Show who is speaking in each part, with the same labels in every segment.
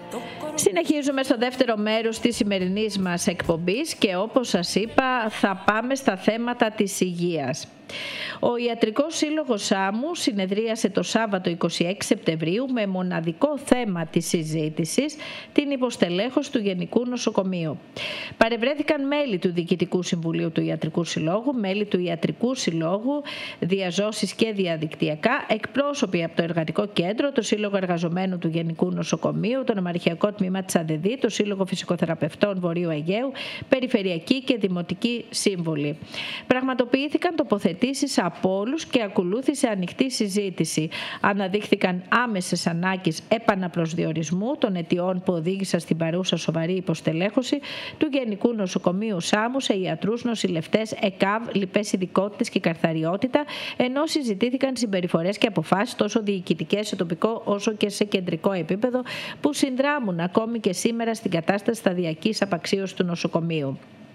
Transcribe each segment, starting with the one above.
Speaker 1: Συνεχίζουμε στο δεύτερο μέρος της σημερινής μας εκπομπής και όπως σας είπα θα πάμε στα θέματα της υγείας. Ο Ιατρικός Σύλλογος Σάμου συνεδρίασε το Σάββατο 26 Σεπτεμβρίου με μοναδικό θέμα της συζήτησης την υποστελέχωση του Γενικού Νοσοκομείου. Παρευρέθηκαν μέλη του Διοικητικού Συμβουλίου του Ιατρικού Συλλόγου, μέλη του Ιατρικού Συλλόγου, διαζώσεις και διαδικτυακά, εκπρόσωποι από το Εργατικό Κέντρο, το Σύλλογο Εργαζομένου του Γενικού Νοσοκομείου, το Νομαρχιακό Τμήμα της ΑΔΔ, το Σύλλογο Φυσικοθεραπευτών Βορείου Αιγαίου, Περιφερειακοί και Δημοτικοί Σύμβουλοι. Πραγματοποιήθηκαν τοποθετήσεις από όλους και ακολούθησε ανοιχτή συζήτηση. Αναδείχθηκαν άμεσες ανάγκες επαναπροσδιορισμού των αιτιών που οδήγησαν στην παρούσα σοβαρή υποστελέχωση του Γενικού Νοσοκομείου Σάμου σε ιατρούς, νοσηλευτές, ΕΚΑΒ, λοιπές ειδικότητες και καρθαριότητα, ενώ συζητήθηκαν συμπεριφορές και αποφάσεις τόσο διοικητικές σε τοπικό όσο και σε κεντρικό επίπεδο που συνδράμουν ακόμη και σήμερα στην κατάσταση σταδιακής απαξίωσης του νοσοκομείου.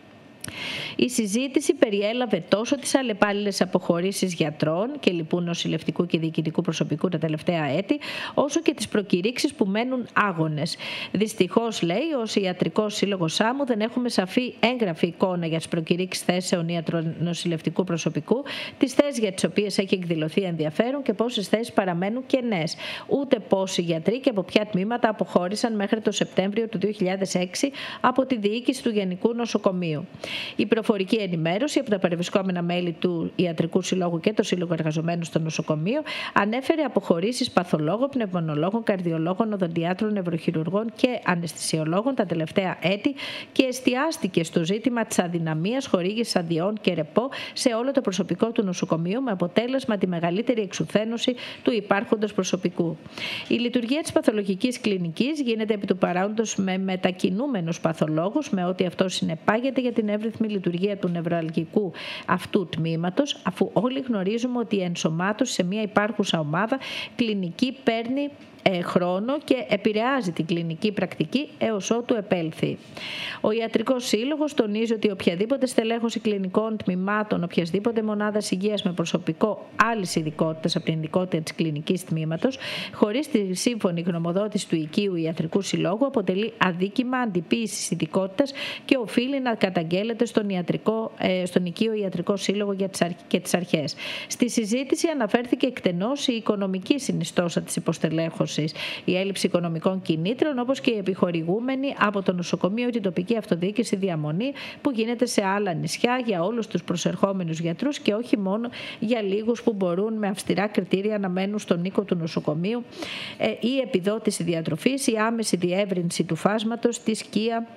Speaker 1: Η συζήτηση περιέλαβε τόσο τις αλλεπάλληλες αποχωρήσεις γιατρών και λοιπού νοσηλευτικού και διοικητικού προσωπικού τα τελευταία έτη, όσο και τις προκηρύξεις που μένουν άγονες. Δυστυχώς, λέει, ως Ιατρικός Σύλλογος Σάμου δεν έχουμε σαφή έγγραφη εικόνα για τις προκηρύξεις θέσεων ιατρονοσηλευτικού προσωπικού, τις θέσεις για τις οποίες έχει εκδηλωθεί ενδιαφέρον και πόσες θέσεις παραμένουν κενές. Ούτε πόσοι γιατροί και από ποια τμήματα αποχώρησαν μέχρι το Σεπτέμβριο του 2006 από τη διοίκηση του Γενικού Νοσοκομείου. Η προφορική ενημέρωση από τα παρευρισκόμενα μέλη του Ιατρικού Συλλόγου και το Σύλλογο Εργαζομένων στο νοσοκομείο ανέφερε αποχωρήσεις παθολόγων, πνευμονολόγων, καρδιολόγων, οδοντιάτρων, νευροχειρουργών και αναισθησιολόγων τα τελευταία έτη και εστιάστηκε στο ζήτημα της αδυναμίας χορήγησης αδειών και ρεπό σε όλο το προσωπικό του νοσοκομείου, με αποτέλεσμα τη μεγαλύτερη εξουθένωση του υπάρχοντος προσωπικού. Η λειτουργία της παθολογικής κλινικής γίνεται επί του παρόντος με μετακινούμενους παθολόγους, με ό,τι αυτό συνεπάγεται για την εύρυθμη λειτουργία του νευραλγικού αυτού τμήματος, αφού όλοι γνωρίζουμε ότι η ενσωμάτωση σε μια υπάρχουσα ομάδα κλινική παίρνει χρόνο και επηρεάζει την κλινική πρακτική έως ότου επέλθει. Ο Ιατρικός Σύλλογος τονίζει ότι οποιαδήποτε στελέχωση κλινικών τμήματων, οποιασδήποτε μονάδας υγείας με προσωπικό άλλης ειδικότητας από την ειδικότητα της κλινικής τμήματος, χωρίς τη σύμφωνη γνωμοδότηση του οικείου Ιατρικού Συλλόγου, αποτελεί αδίκημα αντιποίησης ειδικότητας και οφείλει να καταγγέλλεται στον οικείο Ιατρικό Σύλλογο και τις αρχές. Στη συζήτηση αναφέρθηκε εκτενώς η οικονομική συνιστόσα της υποστελέχωσης, η έλλειψη οικονομικών κινήτρων, όπως και οι επιχορηγούμενοι από το νοσοκομείο ή την τοπική αυτοδιοίκηση διαμονή που γίνεται σε άλλα νησιά για όλους τους προσερχόμενους γιατρούς και όχι μόνο για λίγους που μπορούν με αυστηρά κριτήρια να μένουν στον οίκο του νοσοκομείου, η επιδότηση διατροφής, η άμεση διεύρυνση του φάσματος, τη σκία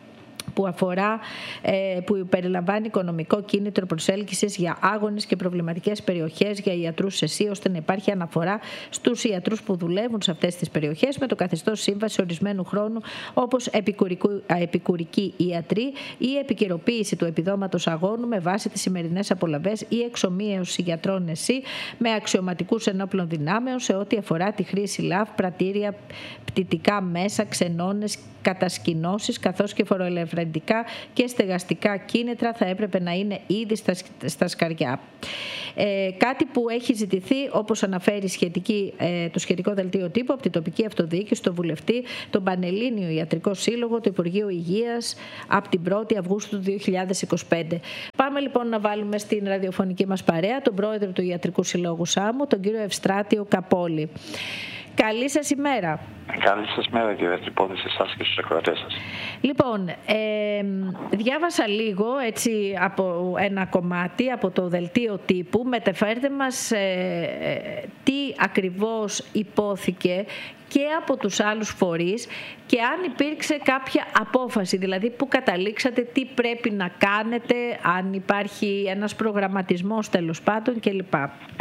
Speaker 1: που περιλαμβάνει οικονομικό κίνητρο προσέλκυσης για άγονες και προβληματικές περιοχές για ιατρούς ΕΣΥ, ώστε να υπάρχει αναφορά στους ιατρούς που δουλεύουν σε αυτές τις περιοχές με το καθεστώς σύμβαση ορισμένου χρόνου, όπως επικουρικοί ιατροί, ή επικαιροποίηση του επιδόματος αγώνου με βάση τις σημερινές απολαβές ή εξομοίωση γιατρών ΕΣΥ με αξιωματικούς ενόπλων δυνάμεων σε ό,τι αφορά τη χρήση ΛΑΒ, πρατήρια, πτυτικά μέσα, ξενώνες, κατασκηνώσεις καθώς και φοροελευθερικά και στεγαστικά κίνητρα θα έπρεπε να είναι ήδη στα σκαριά. Κάτι που έχει ζητηθεί, όπως αναφέρει το σχετικό δελτίο τύπου, από την τοπική αυτοδιοίκηση, τον βουλευτή, τον Πανελλήνιο Ιατρικό Σύλλογο, το Υπουργείο Υγείας από την 1η Αυγούστου του 2025. Πάμε λοιπόν να βάλουμε στην ραδιοφωνική μας παρέα τον πρόεδρο του Ιατρικού Συλλόγου Σάμου, τον κύριο Ευστράτιο Καπόλη. Καλή σας ημέρα.
Speaker 2: Καλή σας μέρα, κύριε Τρυπώδη, σε εσάς και στους ακροατές σας.
Speaker 1: Λοιπόν, διάβασα λίγο έτσι από ένα κομμάτι από το δελτίο τύπου. Μεταφέρτε μας τι ακριβώς υπόθηκε και από τους άλλους φορείς και αν υπήρξε κάποια απόφαση, δηλαδή που καταλήξατε, τι πρέπει να κάνετε, αν υπάρχει ένας προγραμματισμός τέλος πάντων κλπ.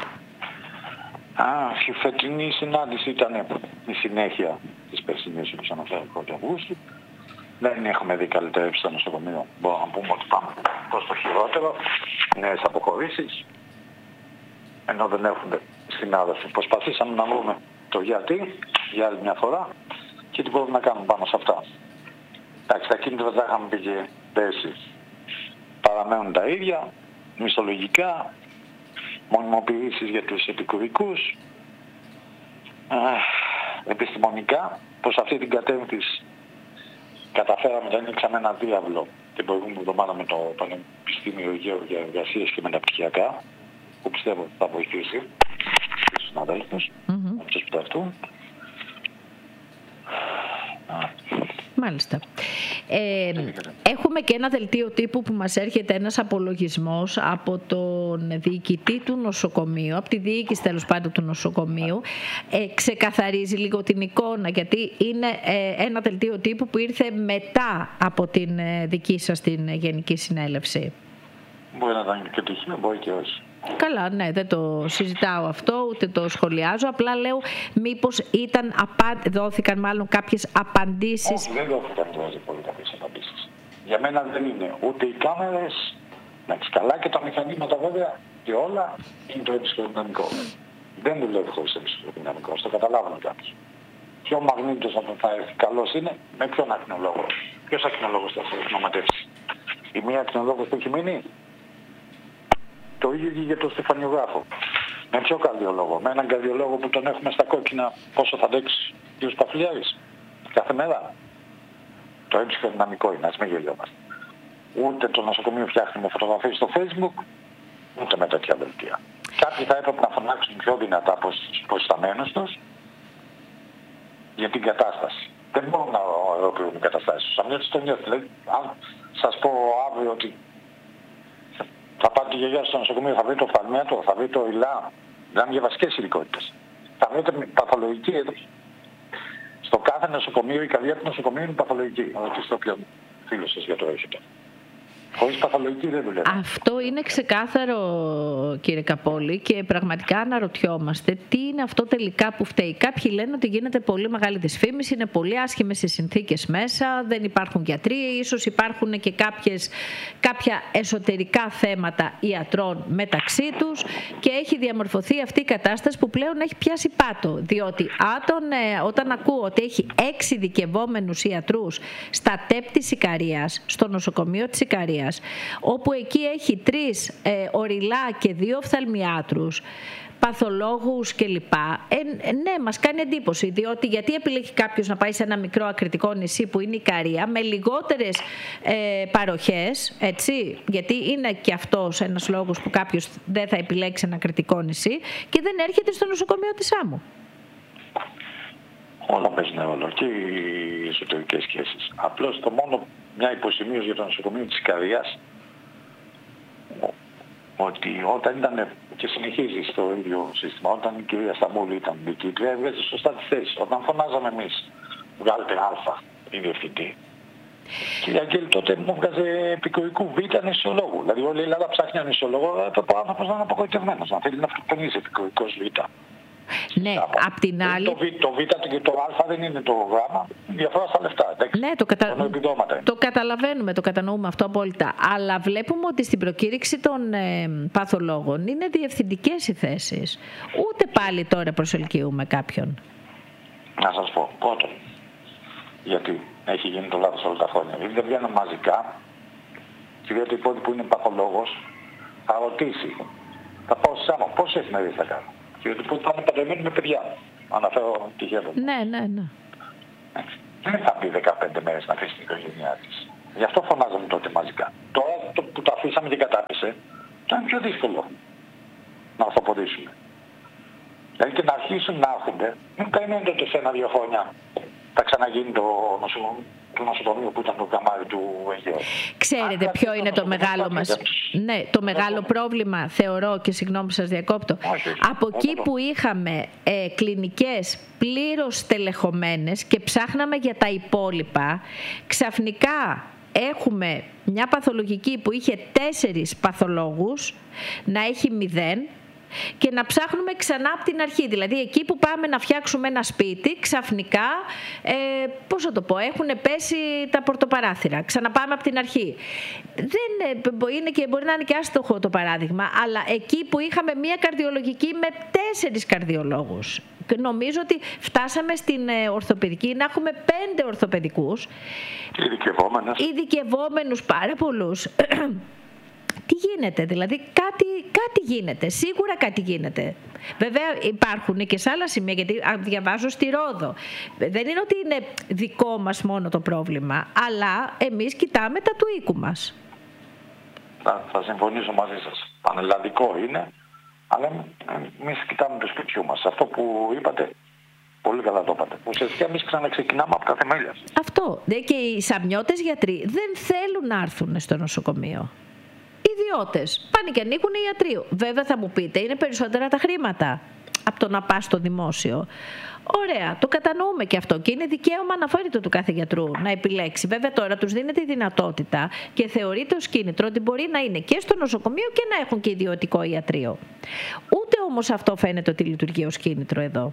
Speaker 2: Η φετινή συνάντηση ήταν η συνέχεια της περσινής, όπως αναφέρω, 1η Αυγούστου. Δεν έχουμε δει καλυτερεύσει στο νοσοκομείο. Μπορούμε να πούμε ότι πάμε προς το χειρότερο. Νέες αποχωρήσεις. Ενώ δεν έχουν συνάδελφοι. Προσπαθήσαμε να βρούμε το γιατί για άλλη μια φορά και τι μπορούμε να κάνουμε πάνω σε αυτά. Εντάξει, τα κίνητρα δεν είχαμε πει και πέρσι. Παραμένουν τα ίδια, μισθολογικά, μονιμοποιήσεις για τους επικουρικούς. επιστημονικά προς αυτή την κατεύθυνση καταφέραμε να ανοίξαμε ένα διάβλο την προηγούμενη εβδομάδα με το Πανεπιστήμιο Αιγαίου για Εργασίες και Μεταπτυχιακά, που πιστεύω ότι θα βοηθήσει τους συναδέλφους να σπουδαστούν.
Speaker 1: Μάλιστα. Έχουμε και ένα δελτίο τύπου που μας έρχεται ένας απολογισμός από τον διοικητή του νοσοκομείου, από τη διοίκηση τέλος πάντων του νοσοκομείου. Ξεκαθαρίζει λίγο την εικόνα, γιατί είναι ένα δελτίο τύπου που ήρθε μετά από την δική σας την Γενική Συνέλευση.
Speaker 2: Μπορεί να ήταν και τυχαίο, μπορεί και όχι.
Speaker 1: Καλά, ναι, δεν το συζητάω αυτό, ούτε το σχολιάζω. Απλά λέω μήπως δόθηκαν μάλλον κάποιες απαντήσεις.
Speaker 2: Όχι, δεν δόθηκαν πολύ κάποιες απαντήσεις. Για μένα δεν είναι ούτε οι κάμερες, καλά, και τα μηχανήματα βέβαια και όλα είναι το έμψυχο-δυναμικό. Δεν δουλεύει χωρίς έμψυχο-δυναμικό, το καταλάβουν κάποιοι. Ποιο μαγνήτος θα έρθει καλός είναι, με ποιον ακτινολόγο. Ποιος ακτινολόγος θα χρηματεύσει? Η μία ακτινολόγος που έχει μείνει. Το ίδιο και για τον στεφανιογράφο. Με ποιο καρδιολόγο? Με έναν καρδιολόγο που τον έχουμε στα κόκκινα, πόσο θα αντέξει ο κ. Παφλιάρης κάθε μέρα? Το έμψυχο δυναμικό είναι, ας μην γελιόμαστε. Ούτε το νοσοκομείο φτιάχνει με φωτογραφίες στο Facebook, ούτε με τέτοια δελτία. Κάποιοι θα έπρεπε να φωνάξουν πιο δυνατά από τους προϊσταμένους τους για την κατάσταση. Δεν μπορούν να οροποιούν την κατάσταση. Αν έτσι το νιώθει, δηλαδή, αν σας πω αύριο ότι θα πάτε τη γιαγιά στο νοσοκομείο, θα βρει το φαρμέτρο, θα βρει το υλά. Μιλάμε για βασικές ειδικότητες. Θα βρείτε παθολογική εδώ. Στο κάθε νοσοκομείο, η καρδιά του νοσοκομείου είναι παθολογική. Ρωτήστε όποιον φίλο σας για το έχετε. Χωρίς παθολογική δεν δουλεύει.
Speaker 1: Αυτό είναι ξεκάθαρο, κύριε Καπόλη, και πραγματικά αναρωτιόμαστε τι είναι αυτό τελικά που φταίει. Κάποιοι λένε ότι γίνεται πολύ μεγάλη δυσφήμιση, είναι πολύ άσχημες οι συνθήκες μέσα, δεν υπάρχουν γιατροί, ίσως υπάρχουν και κάποια εσωτερικά θέματα ιατρών μεταξύ τους, και έχει διαμορφωθεί αυτή η κατάσταση που πλέον έχει πιάσει πάτο. Διότι όταν ακούω ότι έχει 6 ειδικευόμενους ιατρούς στα ΤΕΠ της Ικαρίας, στο νοσοκομείο της Ικαρίας, όπου εκεί έχει 3 οριλά και 2 οφθαλμιάτρους, παθολόγους κλπ. Ναι, μας κάνει εντύπωση, διότι γιατί επιλέγει κάποιος να πάει σε ένα μικρό ακριτικό νησί που είναι η Ικαρία, με λιγότερες παροχές, έτσι, γιατί είναι και αυτός ένας λόγος που κάποιος δεν θα επιλέξει ένα ακριτικό νησί, και δεν έρχεται στο νοσοκομείο της Άμμου.
Speaker 2: Όλα παίζουν ρόλο, και οι εσωτερικές σχέσεις. Απλώς το μόνο, μια υποσημείωση για το νοσοκομείο της Ικαρίας, ότι όταν ήταν, και συνεχίζει στο ίδιο σύστημα, όταν η κυρία Σταμούλη ήταν διοικήτρια, έβγαζε σωστά τη θέση. Όταν φωνάζαμε εμείς, βγάλετε Α, η διευθυντή, και η Αγγέλη τότε μου βγάζε επικουρικού Β νησιολόγου. Δηλαδή όλη η Ελλάδα ψάχνει ένα νησιολόγο, έπρεπε ο άνθρωπος να είναι απογοητευμένος, να θέλει να αυτοκτονήσει επικουρικός Β.
Speaker 1: Ναι, απ' την άλλη.
Speaker 2: Το Β και το Α δεν είναι το γράμμα, διαφορά στα λεφτά.
Speaker 1: Ναι, το καταλαβαίνουμε, το κατανοούμε αυτό απόλυτα. Αλλά βλέπουμε ότι στην προκήρυξη των παθολόγων είναι διευθυντικές οι θέσεις. Ούτε πάλι τώρα προσελκύουμε κάποιον.
Speaker 2: Να σας πω, πρώτον, γιατί έχει γίνει το λάθος όλα τα χρόνια. Γιατί δεν βγαίνουν μαζικά, και διότι η πρώτη που είναι παθολόγος θα ρωτήσει, θα πάω σε Σάμο, πόσες εφημερίδες θα κάνω? Και ότι θα είναι παντρεμένοι με παιδιά. Αναφέρω τυχαίο.
Speaker 1: Ναι.
Speaker 2: Δεν θα πει 15 μέρες να αφήσει την οικογένειά της. Γι' αυτό φωνάζαμε τότε μαζικά. Τώρα που το αφήσαμε και κατάπισε, τώρα είναι πιο δύσκολο να ορθοποδήσουμε. Δηλαδή και να αρχίσουν να έρχονται, μην περιμένετε ότι σε 1-2 χρόνια θα ξαναγίνει το νοσοκομείο που ήταν το καμάρι του Αιγαίου.
Speaker 1: Ξέρετε ποιο είναι το μεγάλο μας, ναι, το μεγάλο πρόβλημα, θεωρώ, και συγγνώμη που σας διακόπτω. Από εκεί που είχαμε κλινικές πλήρως τελεχωμένες και ψάχναμε για τα υπόλοιπα, ξαφνικά έχουμε μια παθολογική που είχε 4 παθολόγους να έχει 0, και να ψάχνουμε ξανά από την αρχή. Δηλαδή εκεί που πάμε να φτιάξουμε ένα σπίτι, ξαφνικά, πώς θα το πω, έχουν πέσει τα πορτοπαράθυρα. Ξαναπάμε από την αρχή. Μπορεί να είναι και άστοχο το παράδειγμα, αλλά εκεί που είχαμε μια καρδιολογική με 4 καρδιολόγους. Νομίζω ότι φτάσαμε στην ορθοπαιδική να έχουμε 5 ορθοπαιδικούς.
Speaker 2: Ειδικευόμενους
Speaker 1: πάρα πολλούς. Τι γίνεται, δηλαδή κάτι γίνεται, σίγουρα κάτι γίνεται. Βέβαια υπάρχουν και σε άλλα σημεία, γιατί διαβάζω στη Ρόδο. Δεν είναι ότι είναι δικό μας μόνο το πρόβλημα, αλλά εμείς κοιτάμε τα του οίκου μας.
Speaker 2: Θα συμφωνήσω μαζί σας. Πανελλαδικό είναι, αλλά εμείς κοιτάμε του σπιτιού μας. Αυτό που είπατε, πολύ καλά το είπατε. Ουσιαστικά εμείς ξαναξεκινάμε από τα θεμέλια.
Speaker 1: Αυτό. Και οι σαμιώτες γιατροί δεν θέλουν να έρθουν στο νοσοκομείο. Ιδιώτες. Πάνε και ανοίγουν ιατρείο. Βέβαια θα μου πείτε, είναι περισσότερα τα χρήματα από το να πας στο δημόσιο. Ωραία, το κατανοούμε και αυτό και είναι δικαίωμα αναφέρειτο του κάθε γιατρού να επιλέξει. Βέβαια τώρα τους δίνεται η δυνατότητα και θεωρείται ως κίνητρο ότι μπορεί να είναι και στο νοσοκομείο και να έχουν και ιδιωτικό ιατρείο. Ούτε όμως αυτό φαίνεται ότι λειτουργεί ως κίνητρο εδώ.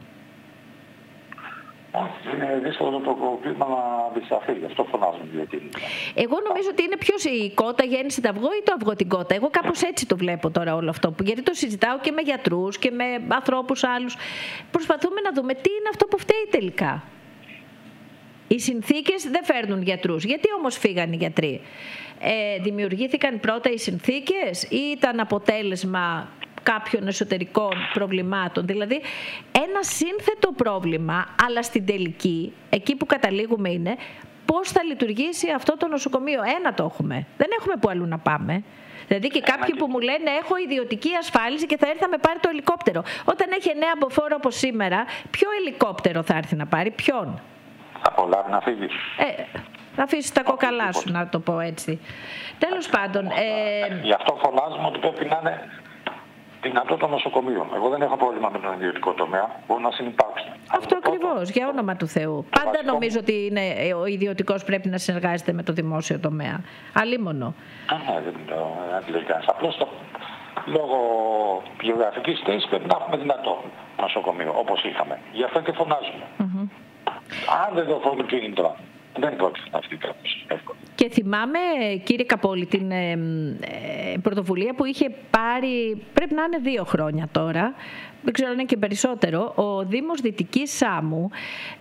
Speaker 2: Είναι δύσκολο το κλίμα να αντισταθεί, γι' αυτό φωνάζουν οι διακίνητρα.
Speaker 1: Εγώ νομίζω ότι είναι ποιος η κότα γέννησε το αυγό ή το αυγό την κότα. Εγώ κάπως έτσι το βλέπω τώρα όλο αυτό. Γιατί το συζητάω και με γιατρούς και με ανθρώπους άλλους. Προσπαθούμε να δούμε τι είναι αυτό που φταίει τελικά. Οι συνθήκες δεν φέρνουν γιατρούς. Γιατί όμως φύγαν οι γιατροί? Δημιουργήθηκαν πρώτα οι συνθήκες ή ήταν αποτέλεσμα κάποιων εσωτερικών προβλημάτων? Δηλαδή ένα σύνθετο πρόβλημα, αλλά στην τελική, εκεί που καταλήγουμε είναι πώς θα λειτουργήσει αυτό το νοσοκομείο. Ένα το έχουμε. Δεν έχουμε που αλλού να πάμε. Δηλαδή και κάποιοι που μου λένε έχω ιδιωτική ασφάλιση και θα έρθει να με πάρει το ελικόπτερο. Όταν έχει 9 μποφόρ όπως σήμερα, ποιο ελικόπτερο θα έρθει να πάρει, ποιον?
Speaker 2: Θα προλάβει να φύγει.
Speaker 1: Θα αφήσεις τα κόκαλά σου, να το πω έτσι. Τέλος πάντων.
Speaker 2: Γι' αυτό φωνάζουμε ότι πρέπει να είναι δυνατό το νοσοκομείο. Εγώ δεν έχω πρόβλημα με τον ιδιωτικό τομέα. Μπορεί να συνυπάρξει.
Speaker 1: Αυτό ακριβώς, για όνομα του Θεού. Πάντα νομίζω ότι ο ιδιωτικός πρέπει να συνεργάζεται με το δημόσιο τομέα. Αλίμονο.
Speaker 2: Δεν λέει κανείς. Απλώς λόγω γεωγραφικής θέσης πρέπει να έχουμε δυνατό νοσοκομείο, όπως είχαμε. Γι' αυτό και φωνάζουμε. Αν δεν δοθούν κίνητρα, δεν πρόκειται να αυτή κάποιος εύκολα.
Speaker 1: Και θυμάμαι, κύριε Καπόλη, την πρωτοβουλία που είχε πάρει, πρέπει να είναι 2 χρόνια τώρα, δεν ξέρω αν είναι και περισσότερο, ο Δήμος Δυτικής Σάμου,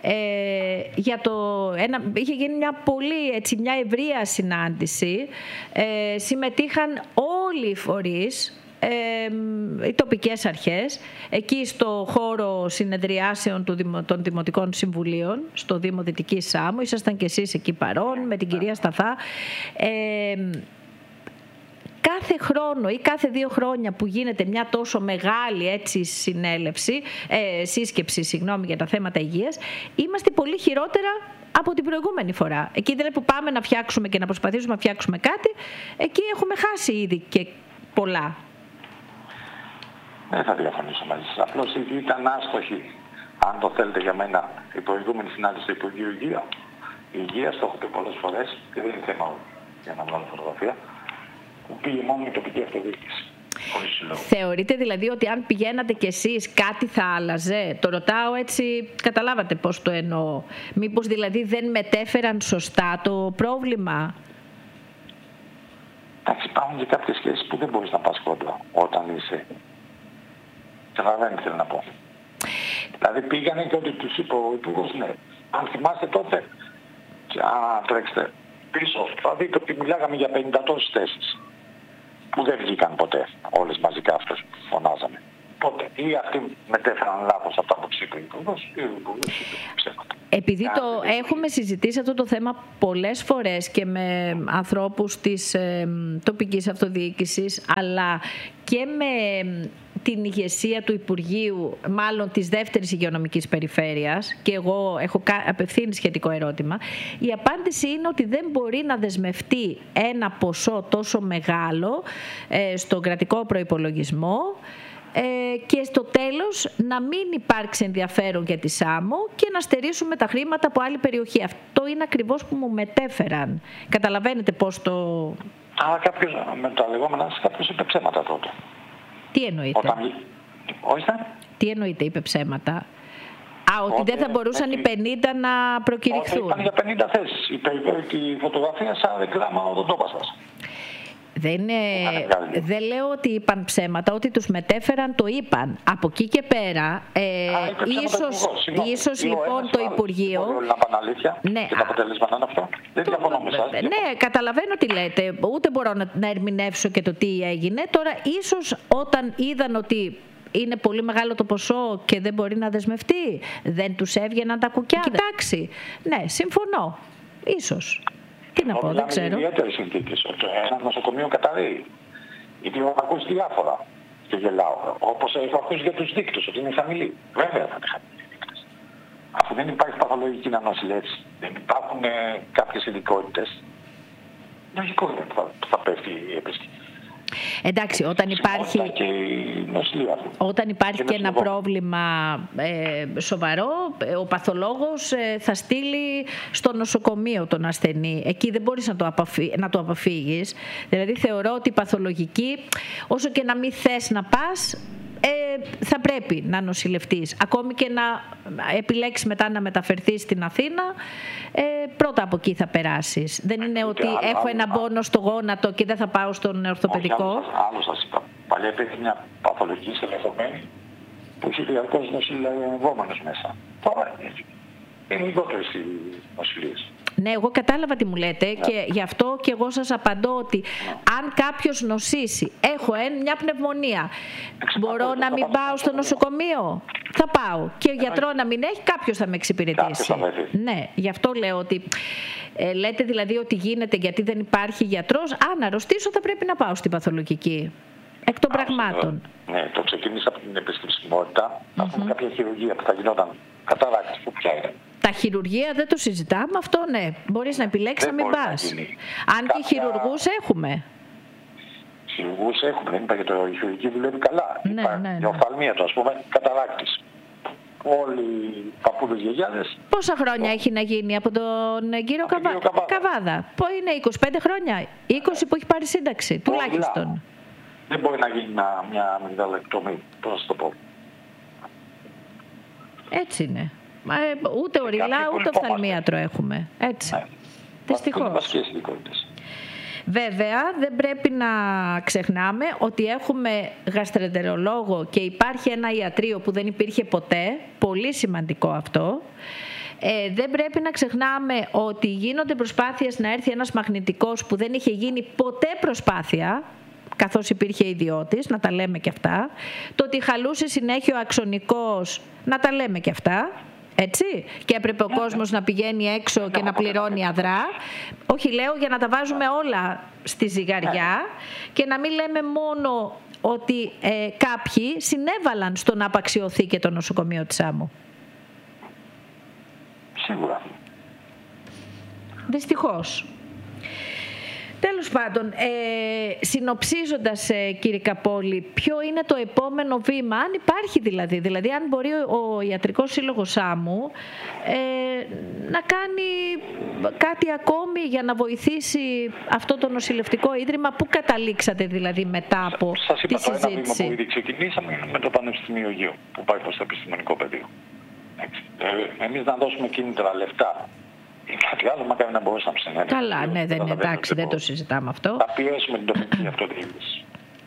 Speaker 1: είχε γίνει μια ευρεία συνάντηση, συμμετείχαν όλοι οι φορείς, οι τοπικές αρχές, εκεί στο χώρο συνεδριάσεων των Δημοτικών Συμβουλίων, στο Δήμο Δυτικής Σάμου, ήσασταν και εσείς εκεί παρόν, με την κυρία Σταθά. Κάθε χρόνο ή κάθε 2 χρόνια που γίνεται μια τόσο μεγάλη έτσι σύσκεψη για τα θέματα υγείας, είμαστε πολύ χειρότερα από την προηγούμενη φορά. Εκεί δηλαδή που πάμε να φτιάξουμε και να προσπαθήσουμε να φτιάξουμε κάτι, εκεί έχουμε χάσει ήδη και πολλά.
Speaker 2: Δεν θα διαφωνήσω μαζί σας. Απλώς ήταν άστοχη, αν το θέλετε για μένα, η προηγούμενη συνάντηση του Υπουργείου Υγεία. Η υγεία, το έχω πει πολλές φορές, και δεν είναι θέμα για να βγάλω φωτογραφία, που πήγε μόνο η τοπική αυτοδιοίκηση.
Speaker 1: Θεωρείτε δηλαδή ότι αν πηγαίνατε κι εσείς κάτι θα άλλαζε? Το ρωτάω έτσι, καταλάβατε πώς το εννοώ. Μήπως δηλαδή δεν μετέφεραν σωστά το πρόβλημα?
Speaker 2: Εντάξει, υπάρχουν και κάποιες σχέσεις που δεν μπορείς να πας κόντρα όταν είσαι. Δεν ήθελα να πω. Δηλαδή πήγανε και ότι τους είπε ο Υπουργός, ναι. Αν θυμάστε τότε, και αν τρέξετε πίσω, θα δείτε ότι μιλάγαμε για 50 τόσες θέσεις. Που δεν βγήκαν ποτέ όλες μαζικά αυτές που φωνάζαμε. Οπότε ή αυτοί μετέφεραν λάθος αυτά που είπε ο Υπουργός, ή ο Υπουργός είπε ψέματα.
Speaker 1: Επειδή το έχουμε συζητήσει αυτό το θέμα πολλές φορές και με ανθρώπους της τοπικής αυτοδιοίκησης, αλλά και με την ηγεσία του Υπουργείου, μάλλον της δεύτερης υγειονομικής περιφέρειας, και εγώ έχω απευθύνει σχετικό ερώτημα, η απάντηση είναι ότι δεν μπορεί να δεσμευτεί ένα ποσό τόσο μεγάλο στον κρατικό προϋπολογισμό και στο τέλος να μην υπάρξει ενδιαφέρον για τη Σάμο και να στερήσουμε τα χρήματα από άλλη περιοχή. Αυτό είναι ακριβώς που μου μετέφεραν. Καταλαβαίνετε πώς το...
Speaker 2: Αλλά κάποιος, με τα λεγόμενα, κάποιος είπε ψέματα τότε.
Speaker 1: Τι εννοείται? Τι εννοείται είπε ψέματα? Ότι δεν θα μπορούσαν οι 50 να προκηρυχθούν?
Speaker 2: Είπαν για 50 θέσεις. Η φωτογραφία σαν ρεκλάμα οδοντόπαστας.
Speaker 1: Δεν λέω ότι είπαν ψέματα, ότι τους μετέφεραν το είπαν. Από εκεί και πέρα, ίσως λοιπόν το Υπουργείο...
Speaker 2: Μπορεί να πάνε αλήθεια και τα αποτελέσματα είναι αυτό. Δεν διαφωνώ με εσάς.
Speaker 1: Ναι, καταλαβαίνω τι λέτε. Ούτε μπορώ να ερμηνεύσω και το τι έγινε. Τώρα, ίσως όταν είδαν ότι είναι πολύ μεγάλο το ποσό και δεν μπορεί να δεσμευτεί, δεν τους έβγαιναν τα κουκιά. Κοιτάξει, ναι, συμφωνώ. Ίσως. Τι να πω, δεν ξέρω.
Speaker 2: Είναι ιδιαίτερες συνθήκες. Ένα νοσοκομείο καταραίει. Γιατί έχω ακούσει διάφορα και γελάω. Όπως έχω ακούσει για τους δείκτες, ότι είναι χαμηλοί. Βέβαια θα είναι χαμηλοί δείκτες. Αφού δεν υπάρχει παθολογική νοσηλεύση, δεν υπάρχουν κάποιες ειδικότητες, λογικό είναι που θα πέφτει η επίσκεψη.
Speaker 1: Εντάξει, όταν υπάρχει και ένα πρόβλημα σοβαρό, ο παθολόγος θα στείλει στο νοσοκομείο τον ασθενή. Εκεί δεν μπορείς να το αποφύγεις. Δηλαδή θεωρώ ότι η παθολογική, όσο και να μην θες να πας, θα πρέπει να νοσηλευτείς. Ακόμη και να επιλέξεις μετά να μεταφερθείς στην Αθήνα, πρώτα από εκεί θα περάσεις. Δεν είναι ότι έχω ένα πόνο στο γόνατο και δεν θα πάω στον ορθοπαιδικό.
Speaker 2: Άλλο σας είπα. Παλιά υπήρχε μια παθολογική στελεχωμένη που είχε διαρκώς νοσηλευόμενος μέσα. Τώρα είναι λιγότερες οι νοσηλίες.
Speaker 1: Ναι, εγώ κατάλαβα τι μου λέτε και γι' αυτό και εγώ σας απαντώ ότι αν κάποιος νοσήσει, έχω μια πνευμονία, μπορώ να μην πάω στο νοσοκομείο, θα πάω. Και ο γιατρό να μην έχει, κάποιος θα με εξυπηρετήσει. Ναι, γι' αυτό λέω ότι λέτε δηλαδή ότι γίνεται γιατί δεν υπάρχει γιατρός. Αν αρρωστήσω θα πρέπει να πάω στην παθολογική. Εκ των πραγμάτων.
Speaker 2: Ναι, το ξεκίνησα από την επισκεψιμότητα. Να πούμε κάποια χειρουργία που θα γινόταν καταράκτης που πια είναι.
Speaker 1: Τα χειρουργία δεν το συζητάμε, αυτό ναι. Μπορείς να επιλέξεις να μην πας. Αν και χειρουργούς έχουμε.
Speaker 2: Χειρουργούς έχουμε, δεν είπα και το χειρουργική δουλεύει καλά. Ναι. Η οφθαλμία του, ας πούμε, καταράκτης. Όλοι οι παππούδες γιαγιάδες.
Speaker 1: Πόσα χρόνια έχει να γίνει από τον κύριο Καβάδα? Είναι 25 χρόνια, 20 που έχει πάρει σύνταξη, τουλάχιστον.
Speaker 2: Δεν μπορεί να γίνει μια αμυγδαλεκτομή, πώς να το πω.
Speaker 1: Έτσι είναι. Ούτε οριλά, ούτε οφθαλμίατρο έχουμε. Έτσι. Ναι. Δυστυχώς. Βέβαια, δεν πρέπει να ξεχνάμε ότι έχουμε γαστρεντερολόγο και υπάρχει ένα ιατρείο που δεν υπήρχε ποτέ. Πολύ σημαντικό αυτό. Δεν πρέπει να ξεχνάμε ότι γίνονται προσπάθειες να έρθει ένας μαγνητικός που δεν είχε γίνει ποτέ προσπάθεια, καθώς υπήρχε ιδιώτης, να τα λέμε και αυτά. Το ότι χαλούσε συνέχεια ο αξονικός, να τα λέμε και αυτά. Έτσι, και έπρεπε ο κόσμος να πηγαίνει έξω και να πληρώνει αδρά. Όχι, λέω, για να τα βάζουμε όλα στη ζυγαριά και να μην λέμε μόνο ότι κάποιοι συνέβαλαν στο να απαξιωθεί και το νοσοκομείο της Σάμου.
Speaker 2: Σίγουρα.
Speaker 1: Δυστυχώς. Τέλος πάντων, συνοψίζοντας κύριε Καπόλη, ποιο είναι το επόμενο βήμα, αν υπάρχει δηλαδή αν μπορεί ο Ιατρικός Σύλλογος Σάμου να κάνει κάτι ακόμη για να βοηθήσει αυτό το νοσηλευτικό ίδρυμα, που καταλήξατε δηλαδή μετά από τη συζήτηση?
Speaker 2: Σας είπα, το ένα βήμα που ήδη ξεκινήσαμε είναι με το Πανεπιστημίο Γείου, που πάει προς το επιστημονικό πεδίο. Εμείς να δώσουμε κίνητρα λεφτά. Κάτι άλλο μακάρι να μπορούσαμε να ψηφίσουμε.
Speaker 1: Καλά, ναι, δεν είναι εντάξει, δεν το συζητάμε αυτό.
Speaker 2: Θα πιέσουμε την τοπική αυτοδιοίκηση.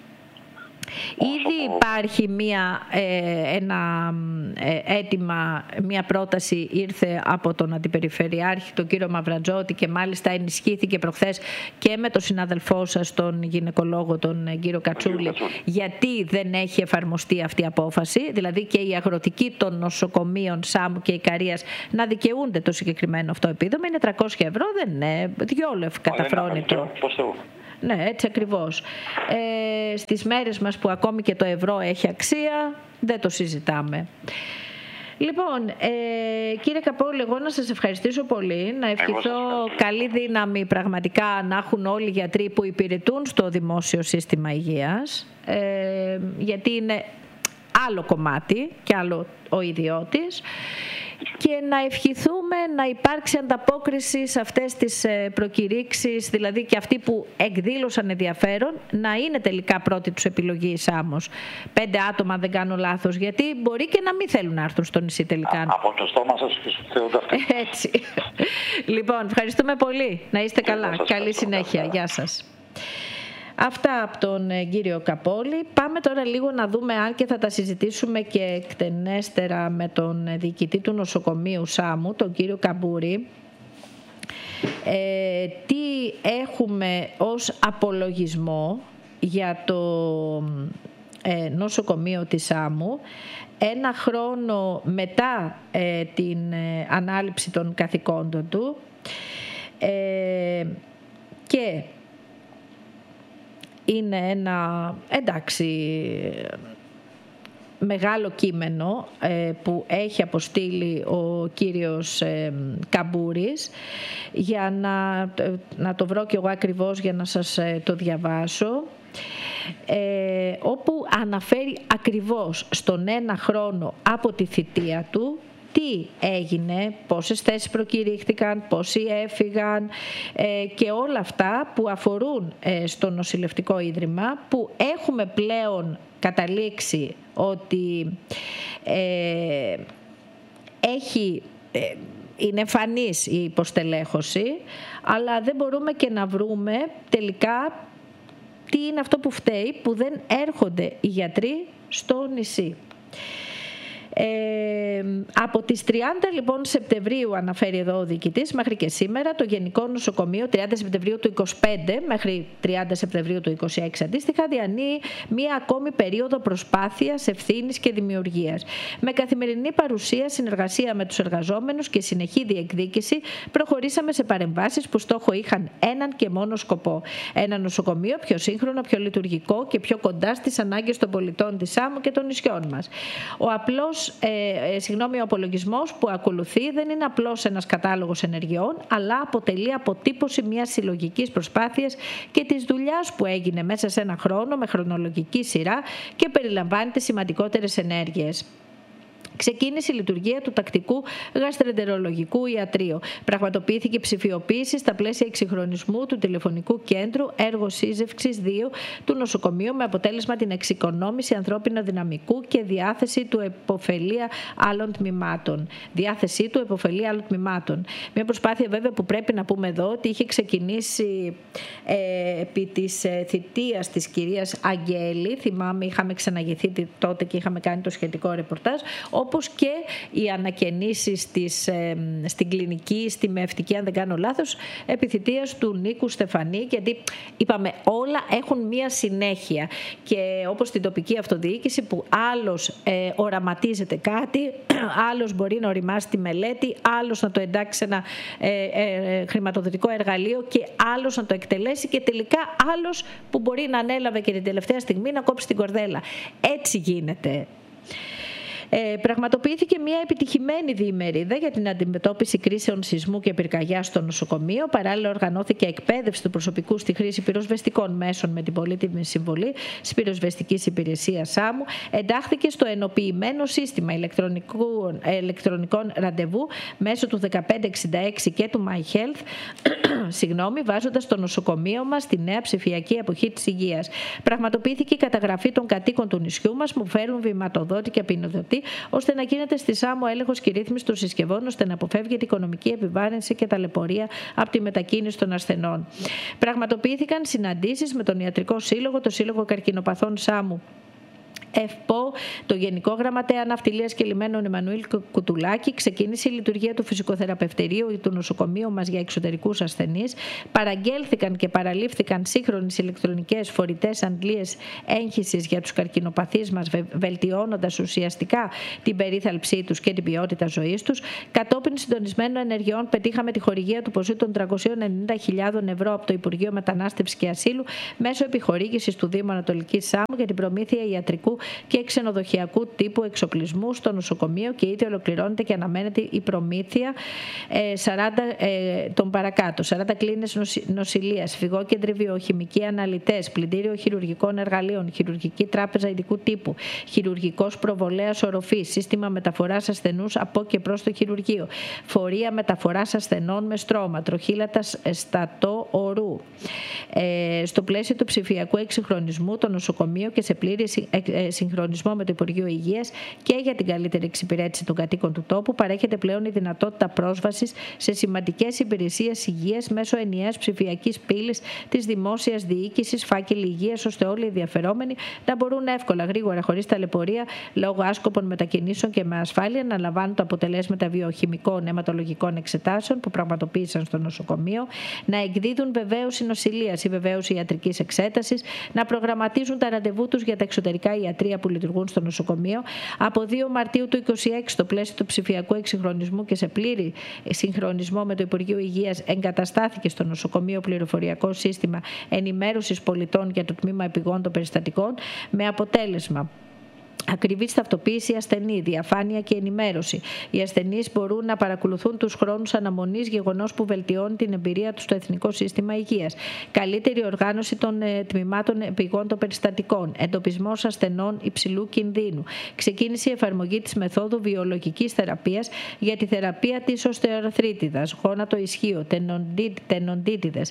Speaker 1: Ήδη υπάρχει ένα αίτημα, μια πρόταση ήρθε από τον Αντιπεριφερειάρχη, τον κύριο Μαυραντζότη, και μάλιστα ενισχύθηκε προχθές και με τον συνάδελφό σας, τον γυναικολόγο, τον κύριο Κατσούλη, γιατί δεν έχει εφαρμοστεί αυτή η απόφαση, δηλαδή και οι αγροτικοί των νοσοκομείων Σάμου και Ικαρίας να δικαιούνται το συγκεκριμένο αυτό επίδομα. Είναι 300 ευρώ, δεν είναι διόλευ καταφρόνητο. Ναι, έτσι ακριβώς. Στις μέρες μας που ακόμη και το ευρώ έχει αξία, δεν το συζητάμε. Λοιπόν, κύριε Καπόλη, εγώ να σας ευχαριστήσω πολύ, να ευχηθώ καλή δύναμη πραγματικά να έχουν όλοι οι γιατροί που υπηρετούν στο δημόσιο σύστημα υγείας, γιατί είναι άλλο κομμάτι και άλλο ο ιδιώτης, και να ευχηθούμε να υπάρξει ανταπόκριση σε αυτές τις προκηρύξεις, δηλαδή και αυτοί που εκδήλωσαν ενδιαφέρον να είναι τελικά πρώτη τους επιλογή η Σάμος. 5 άτομα, αν δεν κάνω λάθος, γιατί μπορεί και να μην θέλουν να έρθουν στο νησί τελικά.
Speaker 2: Από το στόμα σας θεωρούνται αυτοί.
Speaker 1: Έτσι. Λοιπόν, ευχαριστούμε πολύ. Να είστε καλά. Καλή συνέχεια. Γεια σας. Αυτά από τον κύριο Καπόλη. Πάμε τώρα λίγο να δούμε, αν και θα τα συζητήσουμε και εκτενέστερα με τον διοικητή του νοσοκομείου Σάμου, τον κύριο Καμπούρη, τι έχουμε ως απολογισμό για το νοσοκομείο της Σάμου ένα χρόνο μετά την ανάληψη των καθηκόντων του, και είναι ένα, μεγάλο κείμενο που έχει αποστείλει ο κύριος Καμπούρης, για να το βρω κι εγώ ακριβώς για να σας το διαβάσω, όπου αναφέρει ακριβώς στον ένα χρόνο από τη θητεία του τι έγινε, πόσες θέσεις προκηρύχθηκαν, πόσοι έφυγαν και όλα αυτά που αφορούν στο νοσηλευτικό ίδρυμα, που έχουμε πλέον καταλήξει ότι είναι εμφανής η υποστελέχωση, αλλά δεν μπορούμε και να βρούμε τελικά τι είναι αυτό που φταίει που δεν έρχονται οι γιατροί στο νησί. Από τις 30 λοιπόν Σεπτεμβρίου, αναφέρει εδώ ο διοικητής, μέχρι και σήμερα το Γενικό Νοσοκομείο 30 Σεπτεμβρίου του 25 μέχρι 30 Σεπτεμβρίου του 26 αντίστοιχα διανύει μία ακόμη περίοδο προσπάθειας, ευθύνης και δημιουργίας. Με καθημερινή παρουσία, συνεργασία με τους εργαζόμενους και συνεχή διεκδίκηση προχωρήσαμε σε παρεμβάσεις που στόχο είχαν έναν και μόνο σκοπό. Ένα νοσοκομείο πιο σύγχρονο, πιο λειτουργικό και πιο κοντά στις ανάγκες των πολιτών της Σάμου και των νησιών μας. Ο απολογισμός που ακολουθεί δεν είναι απλώς ένας κατάλογος ενεργειών, αλλά αποτελεί αποτύπωση μιας συλλογικής προσπάθειας και της δουλειάς που έγινε μέσα σε ένα χρόνο με χρονολογική σειρά και περιλαμβάνει τις σημαντικότερες ενέργειες. Ξεκίνησε η λειτουργία του τακτικού γαστρεντερολογικού ιατρείου. Πραγματοποιήθηκε ψηφιοποίηση στα πλαίσια εξυγχρονισμού του τηλεφωνικού κέντρου, έργο σύζευξης 2 του νοσοκομείου, με αποτέλεσμα την εξοικονόμηση ανθρώπινου δυναμικού και διάθεσή του επωφελία άλλων τμήματων. Μια προσπάθεια βέβαια που πρέπει να πούμε εδώ ότι είχε ξεκινήσει επί της θητείας της κυρίας Αγγέλη. Θυμάμαι, είχαμε ξαναγεθεί τότε και είχαμε κάνει το σχετικό ρεπορτάζ, όπως και οι ανακαινήσεις στην κλινική, στη Μευτική, αν δεν κάνω λάθος, επιθητείας του Νίκου Στεφανή, γιατί είπαμε όλα έχουν μία συνέχεια, και όπως στην τοπική αυτοδιοίκηση που άλλος οραματίζεται κάτι, άλλος μπορεί να οριμάσει τη μελέτη, άλλος να το εντάξει σε ένα χρηματοδοτικό εργαλείο και άλλος να το εκτελέσει, και τελικά άλλος που μπορεί να ανέλαβε και την τελευταία στιγμή να κόψει την κορδέλα. Έτσι γίνεται. Πραγματοποιήθηκε μια επιτυχημένη διημερίδα για την αντιμετώπιση κρίσεων σεισμού και πυρκαγιάς στο νοσοκομείο. Παράλληλα, οργανώθηκε εκπαίδευση του προσωπικού στη χρήση πυροσβεστικών μέσων με την πολύτιμη συμβολή της Πυροσβεστικής Υπηρεσίας Σάμου. Εντάχθηκε στο ενοποιημένο σύστημα ηλεκτρονικών ραντεβού μέσω του 1566 και του My Health, βάζοντας το νοσοκομείο μας στη νέα ψηφιακή εποχή της υγείας. Πραγματοποιήθηκε η καταγραφή των κατοίκων του νησιού μας που φέρουν βηματοδότη και απεινοδότη, ώστε να γίνεται στη Σάμο έλεγχος και ρύθμιση των συσκευών, ώστε να αποφεύγεται η οικονομική επιβάρυνση και ταλαιπωρία από τη μετακίνηση των ασθενών. Πραγματοποιήθηκαν συναντήσεις με τον Ιατρικό Σύλλογο, το Σύλλογο Καρκινοπαθών Σάμου ΕΦΠΟ, το Γενικό Γραμματέα Ναυτιλίας και Λιμένων Εμμανουήλ Κουτουλάκη. Ξεκίνησε η λειτουργία του φυσικοθεραπευτηρίου του νοσοκομείου μας για εξωτερικούς ασθενείς. Παραγγέλθηκαν και παραλήφθηκαν σύγχρονες ηλεκτρονικές φορητές αντλίες έγχυσης για τους καρκινοπαθείς μας, βελτιώνοντας ουσιαστικά την περίθαλψή τους και την ποιότητα ζωής τους. Κατόπιν συντονισμένων ενεργειών πετύχαμε τη χορηγία του ποσού των 390.000 ευρώ από το Υπουργείο Μετανάστευσης και Ασύλου μέσω επιχορήγησης του Δήμου Ανατολικής Σάμου για την προμήθεια ιατρικού και ξενοδοχειακού τύπου εξοπλισμού στο νοσοκομείο, και ήδη ολοκληρώνεται και αναμένεται η προμήθεια 40 κλίνες νοσηλείας, φυγόκεντροι βιοχημικοί αναλυτές, πλυντήριο χειρουργικών εργαλείων, χειρουργική τράπεζα ειδικού τύπου, χειρουργικός προβολέας οροφής, σύστημα μεταφοράς ασθενούς από και προς το χειρουργείο, φορεία μεταφοράς ασθενών με στρώμα, τροχύλατα στατό ορού. Στο πλαίσιο του ψηφιακού εξυγχρονισμού, το νοσοκομείο και σε πλήρη συγχρονισμό με το Υπουργείο Υγείας και για την καλύτερη εξυπηρέτηση των κατοίκων του τόπου, παρέχεται πλέον η δυνατότητα πρόσβασης σε σημαντικές υπηρεσίες υγείας μέσω ενιαίας ψηφιακής πύλης της δημόσιας διοίκησης, φάκελοι υγείας, ώστε όλοι οι ενδιαφερόμενοι να μπορούν εύκολα, γρήγορα, χωρίς ταλαιπωρία, λόγω άσκοπων μετακινήσεων και με ασφάλεια, να λαμβάνουν τα αποτελέσματα βιοχημικών αιματολογικών εξετάσεων που πραγματοποίησαν στο νοσοκομείο, να εκδίδουν βεβαίωση νοσηλείας ή βεβαίωση ιατρικής εξέτασης, να προγραμματίζουν τα ραντεβού τους για τα εξωτερικά ιατρεία που λειτουργούν στο νοσοκομείο. Από 2 Μαρτίου του 2026, στο πλαίσιο του ψηφιακού εξυγχρονισμού και σε πλήρη συγχρονισμό με το Υπουργείο Υγείας, εγκαταστάθηκε στο νοσοκομείο πληροφοριακό σύστημα ενημέρωσης πολιτών για το τμήμα επιγόντων περιστατικών, με αποτέλεσμα ακριβή ταυτοποίηση ασθενή, διαφάνεια και ενημέρωση. Οι ασθενείς μπορούν να παρακολουθούν τους χρόνους αναμονής, γεγονός που βελτιώνει την εμπειρία τους στο Εθνικό Σύστημα Υγείας. Καλύτερη οργάνωση των τμήματων επιγόντων περιστατικών. Εντοπισμός ασθενών υψηλού κινδύνου. Ξεκίνησε η εφαρμογή της μεθόδου βιολογικής θεραπείας για τη θεραπεία της οστεοαρθρίτιδας, γόνατο ισχύο, τενοντίτιδες,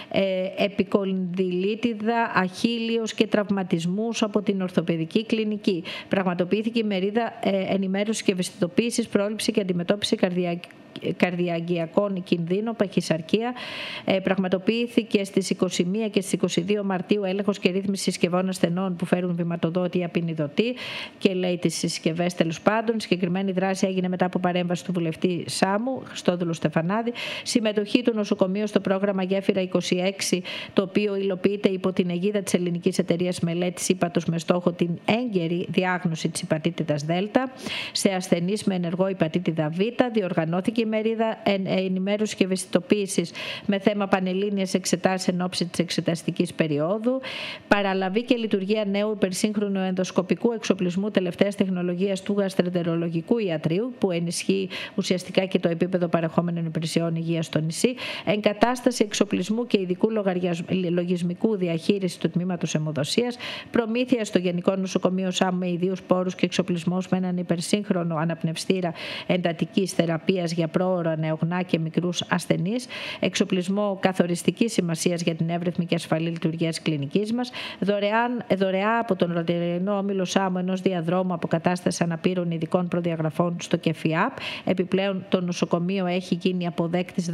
Speaker 1: επικονδυλίτιδα, αχίλιος και τραυματισμούς από την ορθοπαιδική κλινική. Πραγματοποιήθηκε η μερίδα ενημέρωσης και ευαισθητοποίησης, πρόληψη και αντιμετώπιση καρδιαγγειακών κινδύνων, παχυσαρκία. Πραγματοποιήθηκε στις 21 και στις 22 Μαρτίου έλεγχος και ρύθμιση συσκευών ασθενών που φέρουν βηματοδότη ή απεινιδωτή και λέει τις συσκευές τέλος πάντων. Η συγκεκριμένη δράση έγινε μετά από παρέμβαση του βουλευτή Σάμου, Χριστόδουλου Στεφανάδη. Συμμετοχή του νοσοκομείου στο πρόγραμμα Γέφυρα 26, το οποίο υλοποιείται υπό την αιγίδα της Ελληνικής Εταιρείας Μελέτης Ύπατος με στόχο την έγκαιρη διάγνωση της υπατήτηδας Δ σε ασθενείς με ενεργό υπατήτηδα Β. Διοργανώθηκε η μερίδα ενημέρωσης και ευαισθητοποίησης με θέμα πανελλήνιες εξετάσεις εν ώψη της εξεταστικής περίοδου. Παραλαβή και λειτουργία νέου υπερσύγχρονου ενδοσκοπικού εξοπλισμού τελευταίας τεχνολογίας του γαστρεντερολογικού ιατρείου, που ενισχύει ουσιαστικά και το επίπεδο παρεχόμενων υπηρεσιών υγείας στο νησί. Εγκατάσταση εξοπλισμού και ειδικού λογισμικού διαχείριση του τμήματος αιμοδοσίας. Προμήθεια στο Γενικό Νοσοκομείο Σάμου με ιδίους πόρους και εξοπλισμός με έναν υπερσύγχρονο αναπνευστήρα εντατικής θεραπείας για πρόωρα νεογνά και μικρούς ασθενείς. Εξοπλισμό καθοριστικής σημασίας για την εύρυθμη και ασφαλή λειτουργία της κλινικής μας. Δωρεά από τον Ροτερινό Όμιλο Σάμου ενός διαδρόμου αποκατάσταση αναπήρων ειδικών προδιαγραφών στο ΚΕΦΙΑΠ. Επιπλέον, το νοσοκομείο έχει γίνει αποδέκτης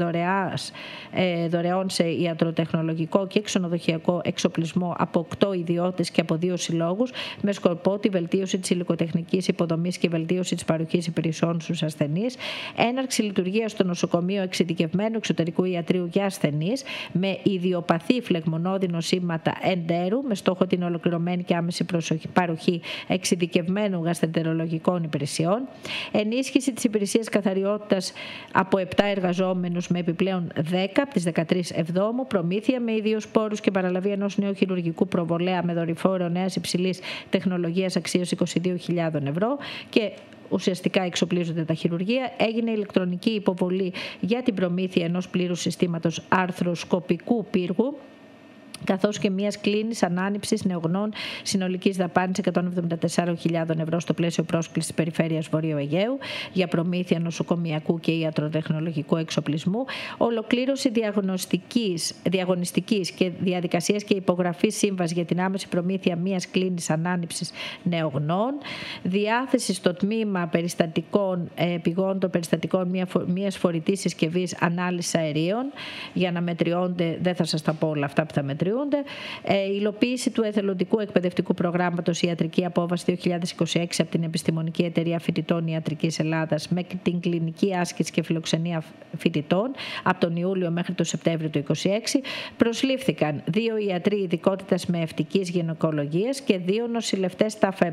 Speaker 1: δωρεών σε ιατροτεχνολογικό και ξενοδοχειακό εξοπλισμό από 8 ιδιώτες και από 2 συλλόγους, με σκοπό τη βελτίωση της υλικοτεχνικής υποδομής και βελτίωση της παροχής υπηρεσιών στους ασθενείς. Έναρξη λειτουργία στο νοσοκομείο εξειδικευμένου εξωτερικού ιατρείου για ασθενείς με ιδιοπαθή φλεγμονώδη νοσήματα εντέρου, με στόχο την ολοκληρωμένη και άμεση παροχή εξειδικευμένου γαστρεντερολογικών υπηρεσιών. Ενίσχυση της υπηρεσίας καθαριότητας από 7 εργαζόμενους με επιπλέον 10 από τις 13 Εβδόμου. Προμήθεια με ίδιους πόρους και παραλαβή ενός νέου χειρουργικού προβολέα με δορυφόρο νέας υψηλής τεχνολογίας αξίας 22.000 ευρώ και ουσιαστικά εξοπλίζονται τα χειρουργεία. Έγινε ηλεκτρονική υποβολή για την προμήθεια ενός πλήρους συστήματος αρθροσκοπικού πύργου, καθώς και μιας κλίνης ανάνυψης νεογνών συνολικής δαπάνης 174.000 ευρώ στο πλαίσιο πρόσκλησης της Περιφέρειας Βορείου Αιγαίου για προμήθεια νοσοκομιακού και ιατροτεχνολογικού εξοπλισμού. Ολοκλήρωση διαγωνιστικής και διαδικασίας και υπογραφή σύμβαση για την άμεση προμήθεια μιας κλίνης ανάνυψης νεογνών. Διάθεση στο τμήμα περιστατικών επιγόντων περιστατικών μιας φορητής συσκευής ανάλυσης αερίων για να μετριώνται, δεν θα σας τα πω όλα αυτά που θα μετριώνται. Υλοποίηση του εθελοντικού εκπαιδευτικού προγράμματος Ιατρική Απόβαση 2026 από την Επιστημονική Εταιρεία Φοιτητών Ιατρικής Ελλάδας με την κλινική άσκηση και φιλοξενία φοιτητών από τον Ιούλιο μέχρι τον Σεπτέμβριο του 2026. Προσλήφθηκαν 2 ιατροί ειδικότητας με ευτικής γυναικολογίας και 2 νοσηλευτές ΤΑΦΕ.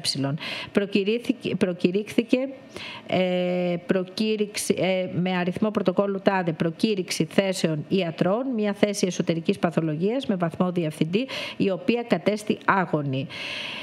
Speaker 1: Προκηρύχθηκε με αριθμό πρωτοκόλλου ΤΑΔΕ προκήρυξη θέσεων ιατρών, μια θέση εσωτερικής παθολογίας με βαθμό διευθυντή, η οποία κατέστη άγωνη.